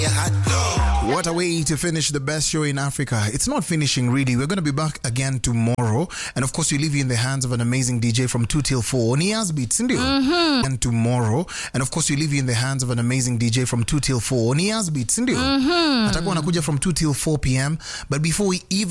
What a way to finish the best show in Africa. It's not finishing really. We're going to be back again tomorrow. And of course, we leave you in the hands of an amazing DJ from 2 till 4. Niaz Beats, Indio. And tomorrow. And of course, we leave you in the hands of an amazing DJ from 2 till 4. Niaz Beats, Indio. Atakuwa anakuja from 2 till 4 p.m. But before we even